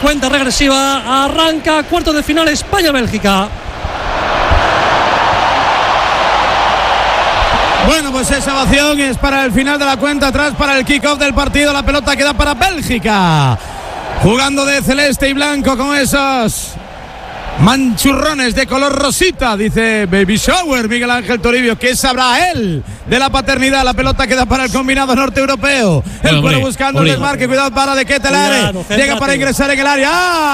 cuenta regresiva. Arranca cuartos de final España-Bélgica. Bueno, pues esa ovación es para el final de la cuenta atrás, para el kick-off del partido. La pelota queda para Bélgica, jugando de celeste y blanco con esos manchurrones de color rosita. Dice Baby Shower Miguel Ángel Toribio. ¿Qué sabrá él de la paternidad? La pelota queda para el combinado norteeuropeo. El cuero buscando el desmarque. Cuidado para De Ketelaere. Llega para ingresar en el área.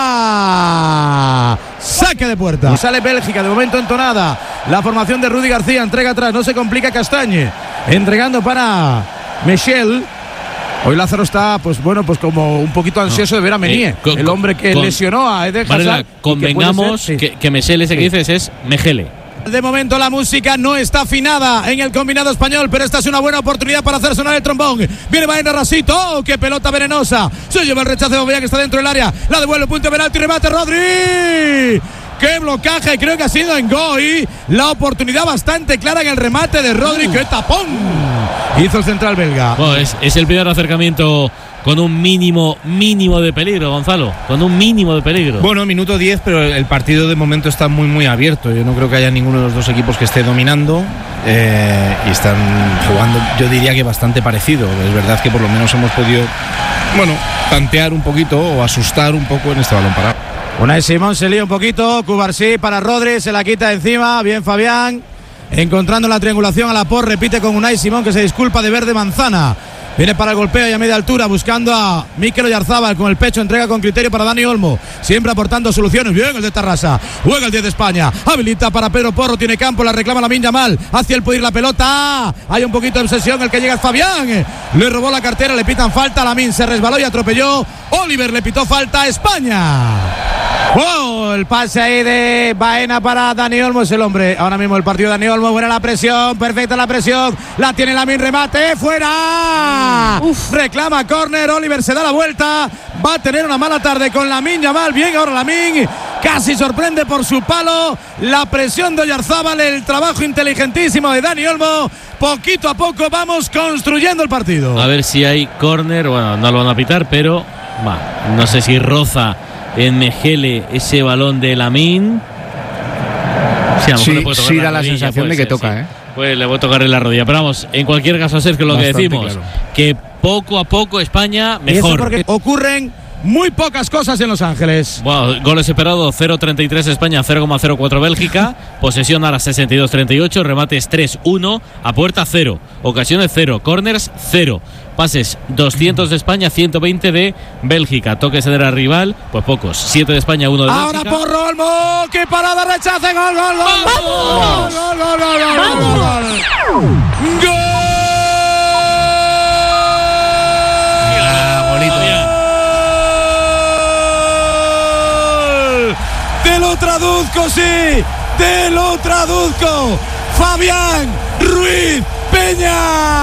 ¡Ah! Saque de puerta. Y sale Bélgica, de momento entonada. La formación de Rudy García. Entrega atrás. No se complica Castañe. Entregando para Michel. Hoy Lázaro está, pues como un poquito ansioso de ver a Menier, el hombre que lesionó a Eden Hazard. Convengamos que Mechel, ese que dices, es Mejele. De momento la música no está afinada en el combinado español, pero esta es una buena oportunidad para hacer sonar el trombón. Viene Baena Rasito. ¡Oh, qué pelota venenosa! Se lleva el rechazo de Bobea, que está dentro del área. La devuelve, punto de penalti, remate Rodri. ¡Qué blocaje! Creo que ha sido en Goy. La oportunidad bastante clara en el remate de Rodri. ¡Qué tapón hizo el central belga! Bueno, es el primer acercamiento con un mínimo de peligro, Gonzalo. Con un mínimo de peligro. Bueno, minuto 10, pero el partido de momento está muy abierto. Yo no creo que haya ninguno de los dos equipos que esté dominando. Y están jugando, yo diría que bastante parecido. Es verdad que por lo menos hemos podido, tantear un poquito o asustar un poco en este balón parado. Unai Simón se lía un poquito. Cubarsí para Rodri, se la quita encima. Bien Fabián, encontrando la triangulación a la por. Repite con Unai Simón, que se disculpa de verde manzana. Viene para el golpeo y a media altura, buscando a Mikel Oyarzabal con el pecho. Entrega con criterio para Dani Olmo, siempre aportando soluciones. Bien el de Tarrasa. Juega el 10 de España. Habilita para Pedro Porro. Tiene campo, la reclama Lamine Yamal. Hacia él puede ir la pelota. Hay un poquito de obsesión. El que llega es Fabián. Le robó la cartera, le pitan falta. Lamine se resbaló y atropelló. Oliver le pitó falta a España. ¡Wow! El pase ahí de Baena para Dani Olmo. Es el hombre ahora mismo el partido de Dani Olmo. Buena la presión, perfecta la presión. La tiene Lamine, remate, fuera. Reclama córner, Oliver se da la vuelta. Va a tener una mala tarde con Lamine Yamal. Bien ahora Lamine, casi sorprende por su palo. La presión de Oyarzabal, el trabajo inteligentísimo de Dani Olmo. Poquito a poco vamos construyendo el partido. A ver si hay córner. Bueno, no lo van a pitar, pero no sé si en Mejele ese balón de Lamine. Sí, da la sensación de que toca, sí. Pues le voy a tocar en la rodilla. Pero vamos, en cualquier caso, Sergio, lo que decimos, claro, que poco a poco España mejor. Y eso porque ocurren muy pocas cosas en Los Ángeles. Bueno, goles separados 0,33 España, 0,04 Bélgica. Posesión ahora 62-38, remates 3-1, a puerta 0, ocasiones 0, corners 0, pases 200 de España, 120 de Bélgica. Toques de la rival, pues pocos, 7 de España, 1 de Bélgica. Ahora por Olmo, que parada, rechace, gol. ¡Vamos! ¡Gol! Te lo traduzco. Fabián Ruiz Peña.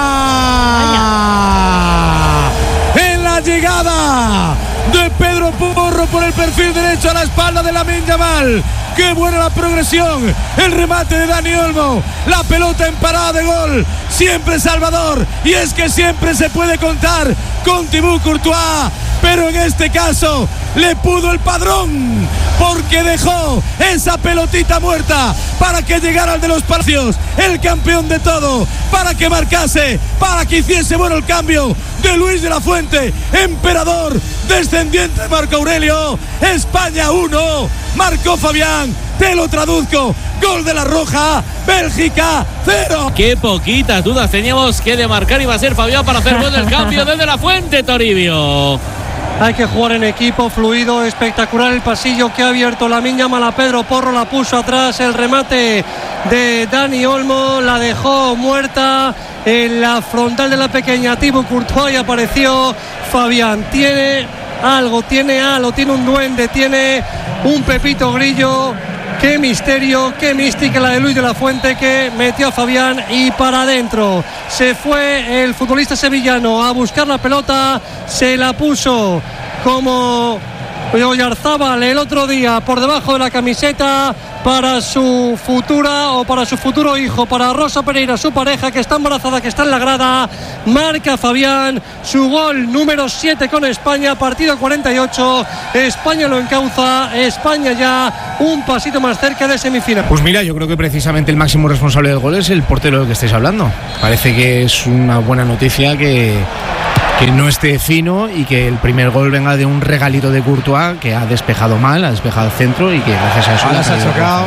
En la llegada de Pedro Porro por el perfil derecho a la espalda de Lamine Yamal. Qué buena la progresión. El remate de Dani Olmo. La pelota en parada de gol. Siempre Salvador. Y es que siempre se puede contar con Thibaut Courtois. Pero en este caso le pudo el padrón, porque dejó esa pelotita muerta para que llegara el de los Palacios, el campeón de todo, para que marcase, para que hiciese bueno el cambio de Luis de la Fuente, emperador, descendiente de Marco Aurelio. España 1, marcó Fabián, te lo traduzco, gol de la Roja, Bélgica 0. Qué poquitas dudas teníamos que de marcar iba a ser Fabián para hacer bueno el cambio desde la Fuente, Toribio. Hay que jugar en equipo, fluido, espectacular el pasillo que ha abierto Lamine Yamal a Pedro Porro, la puso atrás, el remate de Dani Olmo, la dejó muerta en la frontal de la pequeña Thibaut Courtois y apareció Fabián. Tiene algo, tiene halo, tiene un duende, tiene un Pepito Grillo. Qué misterio, qué mística la de Luis de la Fuente, que metió a Fabián y para adentro. Se fue el futbolista sevillano a buscar la pelota, se la puso como Oyarzábal el otro día por debajo de la camiseta para su futura o para su futuro hijo, para Rosa Pereira, su pareja, que está embarazada, que está en la grada. Marca Fabián su gol número 7 con España, partido 48. España lo encauza, España ya un pasito más cerca de semifinal. Pues mira, yo creo que precisamente el máximo responsable del gol es el portero del que estáis hablando. Parece que es una buena noticia que no esté fino y que el primer gol venga de un regalito de Courtois, que ha despejado mal, ha despejado el centro y que gracias a eso ahora se ha chocado.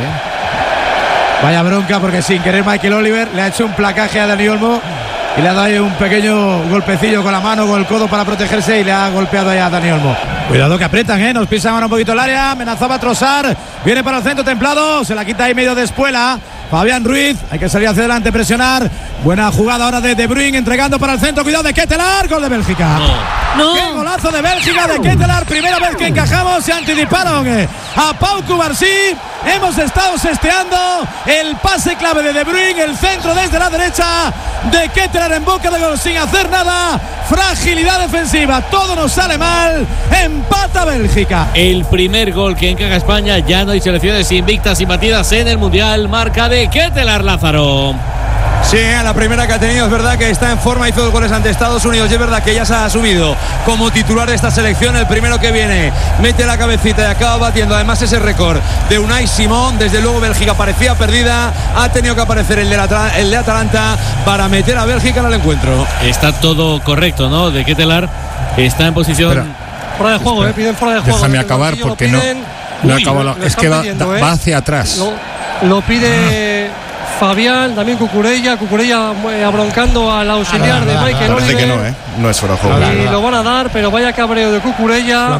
Vaya bronca, porque sin querer Michael Oliver le ha hecho un placaje a Dani Olmo y le ha dado ahí un pequeño golpecillo con la mano, con el codo para protegerse, y le ha golpeado ahí a Dani Olmo. Cuidado que apretan, nos pisan ahora un poquito el área. Amenazaba a Trossard, viene para el centro Templado, se la quita ahí medio de Espuela. Fabián Ruiz, hay que salir hacia adelante, presionar. Buena jugada ahora de De Bruyne, entregando para el centro. Cuidado de Ketelaar, gol de Bélgica. No. ¡Qué golazo de Bélgica de Ketelaar! Primera vez que encajamos, se anticiparon a Pau Cubarsí. Hemos estado sesteando el pase clave de Bruyne, el centro desde la derecha de Ketelaar en boca de gol sin hacer nada. Fragilidad defensiva, todo nos sale mal. Empata Bélgica. El primer gol que encaja España, ya no hay selecciones invictas y batidas en el Mundial. Marca de Ketelaar, Lázaro. Sí, la primera que ha tenido, es verdad que está en forma, hizo 2 goles ante Estados Unidos y es verdad que ya se ha asumido como titular de esta selección. El primero que viene, mete la cabecita y acaba batiendo además ese récord de Unai Simón. Desde luego Bélgica parecía perdida, ha tenido que aparecer el de Atalanta para meter a Bélgica en el encuentro. Está todo correcto, ¿no? De Ketelaar está en posición... Pero, fuera de juego, piden fuera de juego. Déjame acabar porque no acabo, es que va hacia atrás. Lo pide Fabián, también Cucurella abroncando al auxiliar de Michael Oliver. Parece que no es fuera de juego. Y lo van a dar, pero vaya cabreo de Cucurella,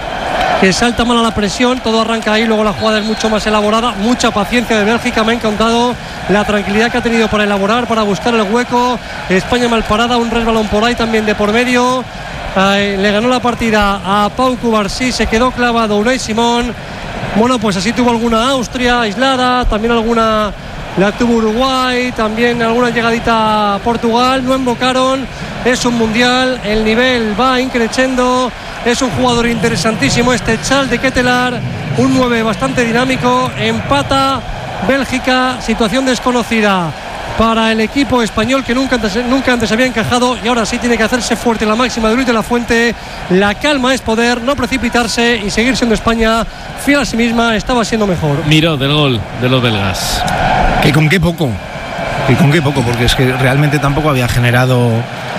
que salta mal a la presión. Todo arranca ahí, luego la jugada es mucho más elaborada. Mucha paciencia de Bélgica, me ha encantado la tranquilidad que ha tenido para elaborar, para buscar el hueco. España mal parada, un resbalón por ahí también de por medio. Le ganó la partida a Pau Cubarsí, se quedó clavado Unai Simón. Bueno, pues así tuvo alguna Austria aislada, también alguna la tuvo Uruguay, también alguna llegadita a Portugal. No embocaron, es un mundial, el nivel va increciendo. Es un jugador interesantísimo este Charles de Ketelaar, un 9 bastante dinámico. Empata Bélgica, situación desconocida para el equipo español, que nunca antes había encajado, y ahora sí tiene que hacerse fuerte la máxima de Luis de la Fuente. La calma es poder, no precipitarse y seguir siendo España fiel a sí misma. Estaba siendo mejor. Miró del gol de los belgas. ¿Que con qué poco? Porque es que realmente tampoco había generado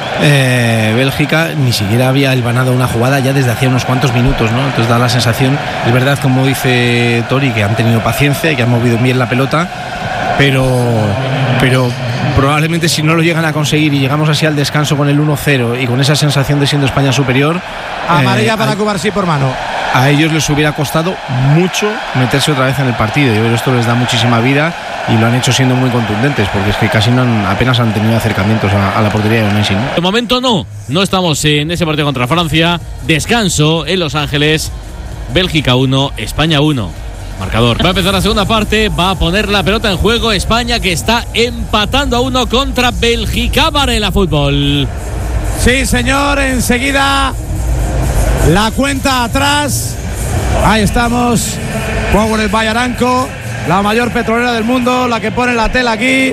Bélgica, ni siquiera había hilvanado una jugada ya desde hacía unos cuantos minutos, ¿no? Entonces da la sensación, es verdad, como dice Tori, que han tenido paciencia y que han movido bien la pelota, pero probablemente si no lo llegan a conseguir y llegamos así al descanso con el 1-0 y con esa sensación de siendo España superior, amarilla para Cubarsí por mano. A ellos les hubiera costado mucho meterse otra vez en el partido. Yo creo que esto les da muchísima vida y lo han hecho siendo muy contundentes, porque es que casi apenas han tenido acercamientos a la portería de Unai Simón. De momento no estamos en ese partido contra Francia. Descanso en Los Ángeles. Bélgica 1, España 1. Marcador. Va a empezar la segunda parte, va a poner la pelota en juego España, que está empatando a 1 contra Bélgica. Varela Fútbol. Sí, señor, enseguida la cuenta atrás. Ahí estamos. Power by Aramco, la mayor petrolera del mundo, la que pone la tela aquí.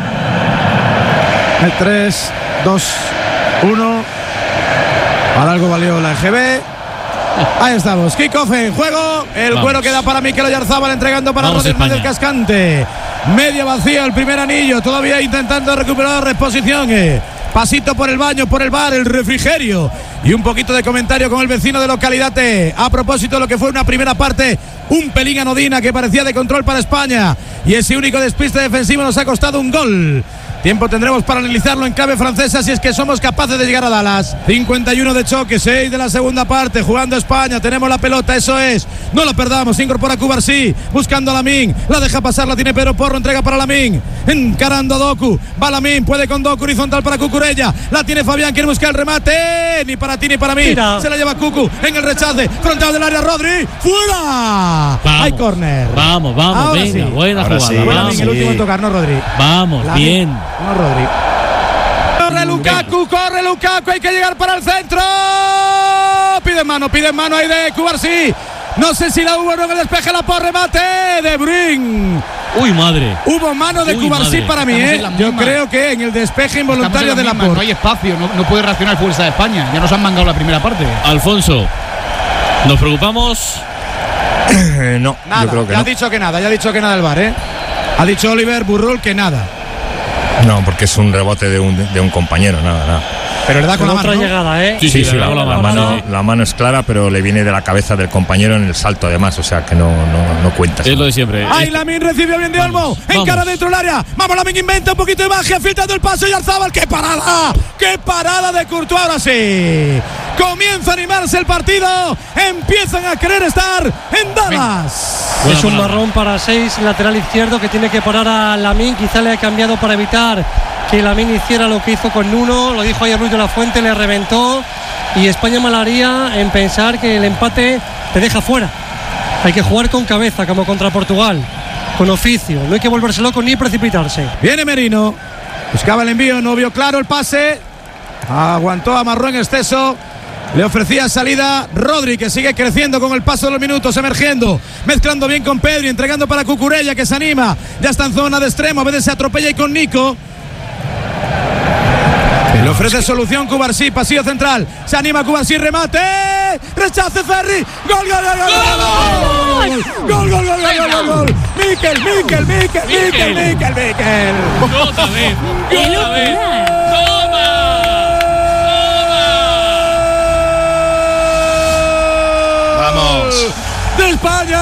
El 3, 2, 1. Para algo valió la EGB. Ahí estamos, kickoff en juego. El cuero queda para Mikel Oyarzábal, entregando para Rodríguez del Cascante. Medio vacío el primer anillo, todavía intentando recuperar reposición. Pasito por el baño, por el bar, el refrigerio y un poquito de comentario con el vecino de localidad a propósito de lo que fue una primera parte un pelín anodina, que parecía de control para España, y ese único despiste defensivo nos ha costado un gol. Tiempo tendremos para analizarlo en clave francesa, si es que somos capaces de llegar a Dallas. 51 de choque, 6 de la segunda parte, jugando España, tenemos la pelota, eso es, no lo perdamos. Incorpora Cubarsí, buscando a Lamine, la deja pasar, la tiene Pedro Porro, entrega para Lamine, encarando a Doku, va Lamine, puede con Doku, horizontal para Cucurella, la tiene Fabián, quiere buscar el remate, ni para ti ni para mí. Mira. Se la lleva Cucu en el rechace, frontal del área, Rodri, fuera. Hay córner. Vamos, ahora venga, sí. Buena Ahora jugada. Sí. Vamos, el último en tocar, no Rodri. Vamos, Lamine. bien. No Rodri. Corre Lukaku, hay que llegar para el centro. Pide Piden mano ahí de Cubarsí. No sé si la hubo o no en el despeje, la por remate de Bruyne. Uy, madre. Hubo mano de Cubarsí para mí, Yo creo que en el despeje involuntario de Laporte. No hay espacio, no puede reaccionar Fuerza de España. Ya nos han mangado la primera parte. Alfonso, ¿nos preocupamos? No, nada, yo creo que ya no. ha dicho que nada el VAR, Ha dicho Oliver Burrul que nada. No, porque es un rebote de un compañero, nada. Pero le da con la mano, otra ¿no? llegada, Sí, la mano es clara, pero le viene de la cabeza del compañero en el salto además, o sea que no cuenta. Es lo de siempre. Ay, Lamine recibió bien de Olmo, encara dentro del área. Vamos, Lamine inventa un poquito de magia, filtrando el paso y Arzabal. ¡Qué parada! ¡Qué parada de Courtois! Ahora sí. Comienza a animarse el partido. Empiezan a querer estar en Dallas. Es un marrón para 6, lateral izquierdo, que tiene que parar a Lamine. Quizá le ha cambiado para evitar que Lamine hiciera lo que hizo con Nuno. Lo dijo ayer Luis de la Fuente, le reventó. Y España malaría en pensar que el empate te deja fuera. Hay que jugar con cabeza, como contra Portugal, con oficio. No hay que volverse loco ni precipitarse. Viene Merino, buscaba el envío, no vio claro el pase. Aguantó, amarró en exceso. Le ofrecía salida Rodri, que sigue creciendo con el paso de los minutos, emergiendo, mezclando bien con Pedri, entregando para Cucurella, que se anima. Ya está en zona de extremo, a veces se atropella y con Nico. Le ofrece solución Cubarsí, pasillo central. Se anima Cubarsí, remate. Rechace Ferri. Gol. Gol. Mikel. Otra vez. Vamos. De España.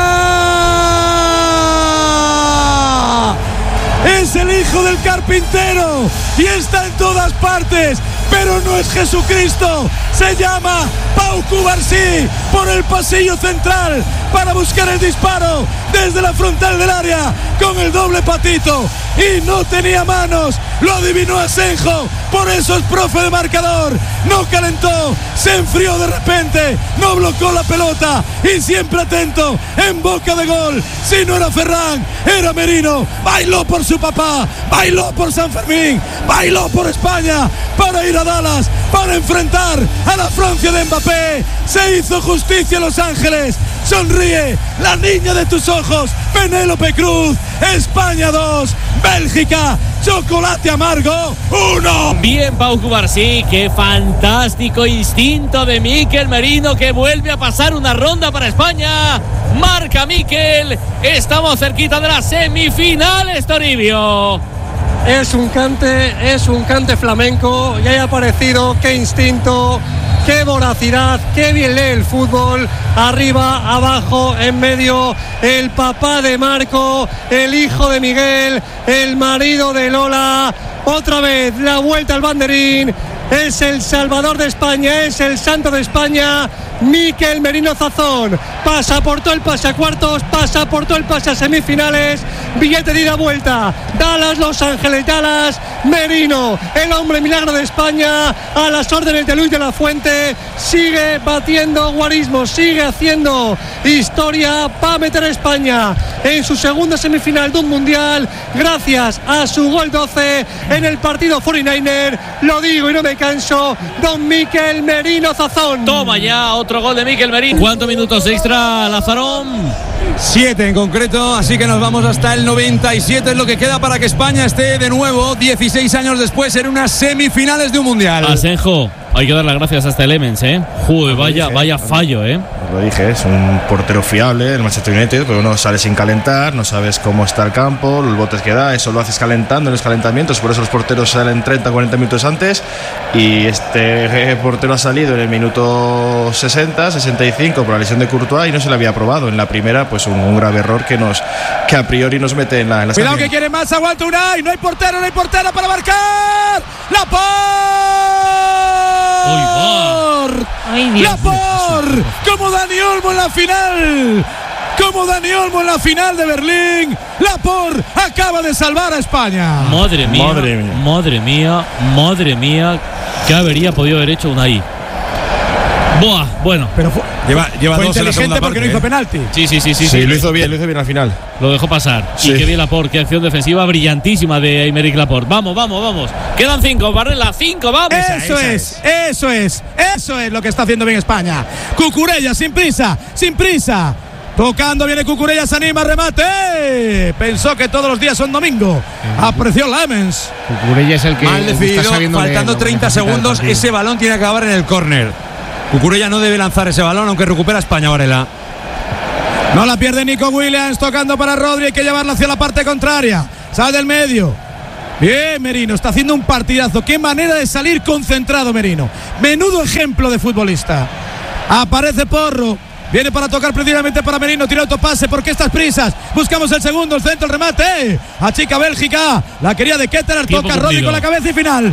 Es el hijo del carpintero y está en todas partes, pero no es Jesucristo. Se llama Pau Cubarsí por el pasillo central para buscar el disparo desde la frontal del área con el doble patito y no tenía manos. Lo adivinó Asenjo, por eso es profe de marcador. No calentó, se enfrió de repente, no bloqueó la pelota y siempre atento, en boca de gol. Si no era Ferran, era Merino. Bailó por su papá, bailó por San Fermín, bailó por España para ir a Dallas, para enfrentar a la Francia de Mbappé. Se hizo justicia en Los Ángeles. Sonríe, la niña de tus ojos, Penélope Cruz. España 2, Bélgica, chocolate amargo 1. Bien, Pau Cubarsí, qué fantástico instinto de Mikel Merino, que vuelve a pasar una ronda para España. Marca Mikel, estamos cerquita de las semifinales, Toribio. Es un cante flamenco y ha aparecido. Qué instinto, qué voracidad, qué bien lee el fútbol. Arriba, abajo, en medio, el papá de Marco, el hijo de Miguel, el marido de Lola. Otra vez la vuelta al banderín. Es el salvador de España, es el santo de España, Mikel Merino Zazón. Pasa por todo el pase a cuartos, pasa por todo el pase a semifinales. Billete de ida vuelta. Dallas, Los Ángeles, Dallas. Merino, el hombre milagro de España, a las órdenes de Luis de la Fuente. Sigue batiendo guarismos, sigue haciendo historia para meter a España en su segunda semifinal de un mundial, gracias a su gol 12 en el partido 49er. Lo digo y no me canso, don Mikel Merino Zazón. Toma ya otro gol de Mikel Merino. ¿Cuántos minutos extra, Lazarón? 7 en concreto, así que nos vamos hasta el 97, es lo que queda para que España esté de nuevo 16 años después en unas semifinales de un mundial. Asenjo, hay que dar las gracias a este Elements, Joder, vaya fallo, Lo dije, es un portero fiable, el Manchester United, pero uno sale sin calentar, no sabes cómo está el campo, los botes que da, eso lo haces calentando en los calentamientos, por eso los porteros salen 30-40 minutos antes, y este portero ha salido en el minuto 60-65 por la lesión de Courtois y no se le había probado. En la primera, pues un grave error que a priori nos mete en la Cuidado sanción. que quiere más, aguanta Unai, no hay portera para marcar. Laporte, como Dani Olmo en la final de Berlín. Laporte acaba de salvar a España. Madre mía, ¿qué habría podido haber hecho Unai? Buah, bueno. Pero lleva fue dos en la segunda inteligente porque parte, no hizo penalti. Sí, lo hizo bien al final. Lo dejó pasar. Sí. Y qué bien Laporte, qué acción defensiva brillantísima de Aymeric Laporte. Vamos. Quedan 5, Varela, 5, vamos. Eso es lo que está haciendo bien España. Cucurella, sin prisa. Tocando, viene Cucurella, se anima, remate. Pensó que todos los días son domingo. Apreció Lemens. Cucurella es el que mal decidido, está sabiendo faltando leer, 30 segundos, ese balón tiene que acabar en el córner. Cucurella no debe lanzar ese balón, aunque recupera España, Varela. No la pierde Nico Williams, tocando para Rodri, hay que llevarla hacia la parte contraria. Sale del medio. Bien, Merino, está haciendo un partidazo. Qué manera de salir concentrado, Merino. Menudo ejemplo de futbolista. Aparece Porro. Viene para tocar precisamente para Merino, tira autopase, ¿por qué estas prisas? Buscamos el segundo, el centro, el remate. Achica Bélgica, la quería de Ketterer, toca Rodri con la cabeza y final.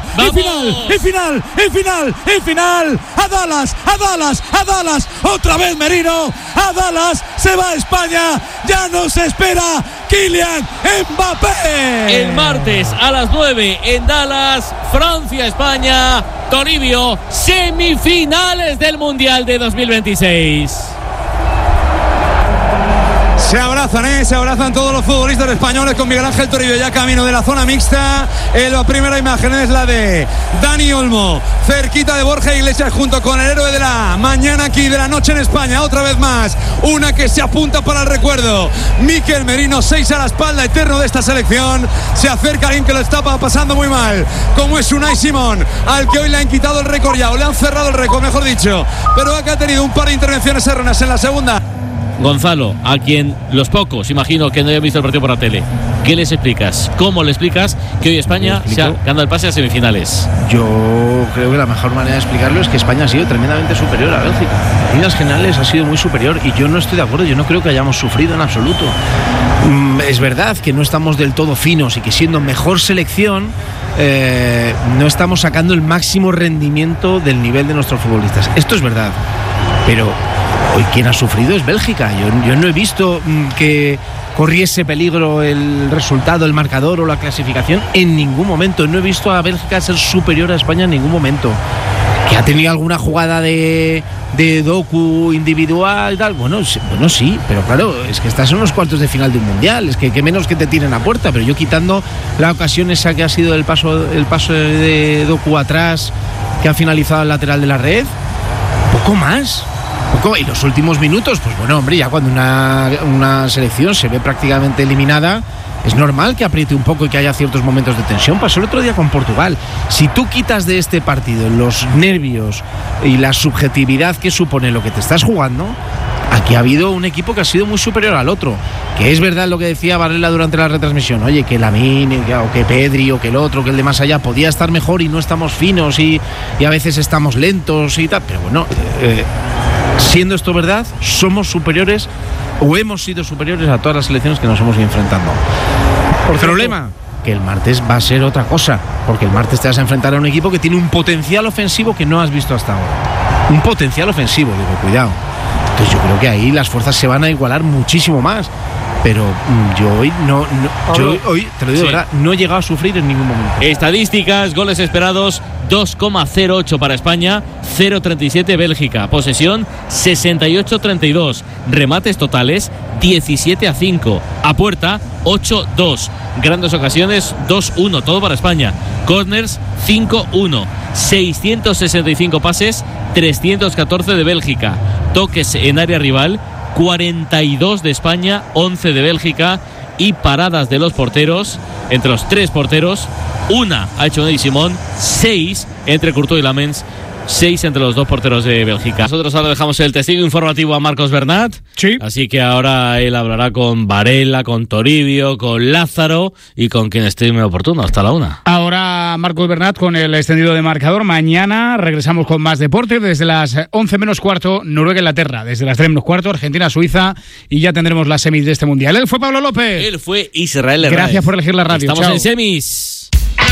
Y final. A Dallas. Otra vez Merino. A Dallas, se va a España. Ya nos espera Kylian Mbappé. El martes a las 9 en Dallas, Francia-España, Toribio, semifinales del Mundial de 2026. Se abrazan todos los futbolistas españoles con Miguel Ángel Toribio ya camino de la zona mixta. La primera imagen es la de Dani Olmo, cerquita de Borja Iglesias junto con el héroe de la mañana aquí, de la noche en España. Otra vez más, una que se apunta para el recuerdo. Mikel Merino, 6 a la espalda, eterno de esta selección. Se acerca alguien que lo está pasando muy mal, como es Unai Simón, al que hoy le han quitado el récord ya, o le han cerrado el récord, mejor dicho. Pero acá ha tenido un par de intervenciones erróneas en la segunda. Gonzalo, a quien los pocos, imagino que no hayan visto el partido por la tele, ¿qué les explicas? ¿Cómo le explicas que hoy España se ha ganado el pase a semifinales? Yo creo que la mejor manera de explicarlo es que España ha sido tremendamente superior a Bélgica. En líneas generales ha sido muy superior y yo no estoy de acuerdo, yo no creo que hayamos sufrido en absoluto. Es verdad que no estamos del todo finos y que siendo mejor selección no estamos sacando el máximo rendimiento del nivel de nuestros futbolistas. Esto es verdad, pero hoy quien ha sufrido es Bélgica. Yo no he visto que corriese peligro el resultado, el marcador o la clasificación en ningún momento. No he visto a Bélgica ser superior a España en ningún momento. ¿Que ha tenido alguna jugada de Doku individual y tal? Bueno, sí, pero claro, es que estás en los cuartos de final de un mundial. Es que menos que te tiren a puerta. Pero yo quitando la ocasión esa que ha sido el paso de Doku atrás, que ha finalizado el lateral de la red, poco más. Y los últimos minutos, pues bueno, hombre, ya cuando una selección se ve prácticamente eliminada, es normal que apriete un poco y que haya ciertos momentos de tensión. Pasó el otro día con Portugal. Si tú quitas de este partido los nervios y la subjetividad que supone lo que te estás jugando, aquí ha habido un equipo que ha sido muy superior al otro. Que es verdad lo que decía Varela durante la retransmisión, oye, que Lamine, o que Pedri, o que el otro, que el de más allá podía estar mejor y no estamos finos y a veces estamos lentos y tal, pero bueno, siendo esto verdad, somos superiores o hemos sido superiores a todas las selecciones que nos hemos ido enfrentando. Por problema, que el martes va a ser otra cosa, porque el martes te vas a enfrentar a un equipo que tiene un potencial ofensivo que no has visto hasta ahora. Un potencial ofensivo, digo, cuidado. Entonces yo creo que ahí las fuerzas se van a igualar muchísimo más. Pero yo hoy te lo digo, ¿verdad? No he llegado a sufrir en ningún momento. Estadísticas, goles esperados 2,08 para España, 0,37 Bélgica. Posesión 68-32. Remates totales 17-5. A puerta 8-2. Grandes ocasiones 2-1. Todo para España. Corners 5-1. 665 pases, 314 de Bélgica. Toques en área rival 42 de España, 11 de Bélgica. Y paradas de los porteros, entre los tres porteros, una ha hecho Unai Simón, 6 entre Courtois y Lamens, 6 entre los dos porteros de Bélgica. Nosotros ahora dejamos el testigo informativo a Marcos Bernat. Sí. Así que ahora él hablará con Varela, con Toribio, con Lázaro y con quien esté muy oportuno. Hasta la 1. Ahora Marcos Bernat con el extendido de marcador. Mañana regresamos con más deporte desde las 11 menos cuarto, Noruega-Inglaterra. Desde las 3 menos cuarto, Argentina-Suiza. Y ya tendremos las semis de este mundial. Él fue Pablo López. Él fue Israel Herrera. Gracias por elegir la radio. Estamos Chao. en semis.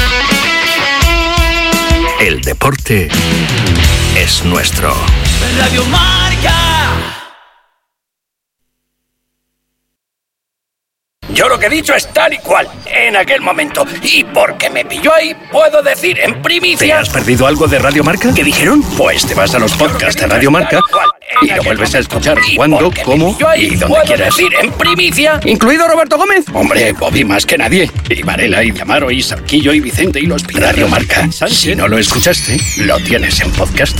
El deporte es nuestro. Radio Marca. Yo lo que he dicho es tal y cual, en aquel momento. Y porque me pilló ahí, puedo decir en primicia... ¿Te has perdido algo de Radio Marca? ¿Qué dijeron? Pues te vas a los podcasts de Radio Marca y lo vuelves a escuchar cuando, cómo y donde quieras. Decir en primicia, incluido Roberto Gómez. Hombre, Bobby más que nadie. Y Varela, y Amaro, y Sarquillo, y Vicente, y los Radio Marca. Si no lo escuchaste, lo tienes en podcast.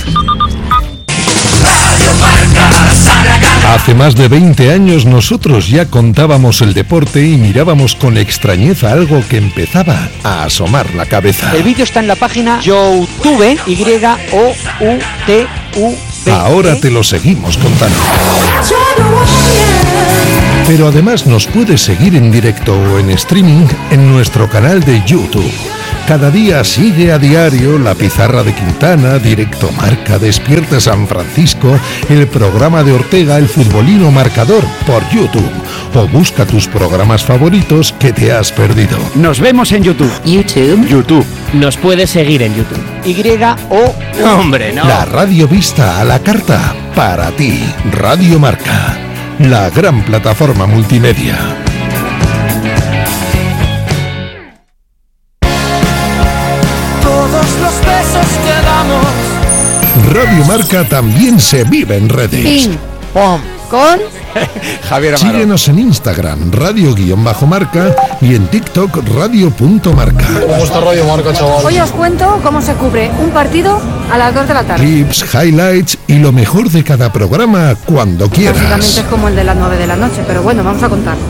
Hace más de 20 años nosotros ya contábamos el deporte y mirábamos con extrañeza algo que empezaba a asomar la cabeza. El vídeo está en la página YouTube, YOUTUV. Ahora te lo seguimos contando. Pero además nos puedes seguir en directo o en streaming en nuestro canal de YouTube. Cada día sigue a diario La Pizarra de Quintana, Directo Marca, Despierta San Francisco, el programa de Ortega, El Futbolino Marcador, por YouTube. O busca tus programas favoritos que te has perdido. Nos vemos en YouTube. YouTube. Nos puedes seguir en YouTube. ¡Hombre, no! La radio vista a la carta, para ti. Radio Marca, la gran plataforma multimedia. Radio Marca también se vive en redes. Ping, pom, con Javier Amaro. Síguenos en Instagram, radio_marca, y en TikTok, radio.marca. ¿Cómo está Radio Marca, chaval? Hoy os cuento cómo se cubre un partido a las 2 de la tarde. Clips, highlights y lo mejor de cada programa cuando quieras. Básicamente es como el de las 9 de la noche, pero bueno, vamos a contar.